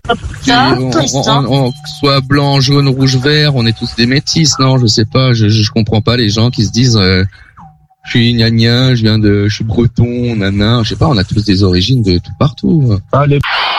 Soit blanc, jaune, rouge, vert, on est tous des métis, non, je sais pas, je comprends pas les gens qui se disent je suis gna, je suis breton, nana, je sais pas, on a tous des origines de tout partout. Ah, les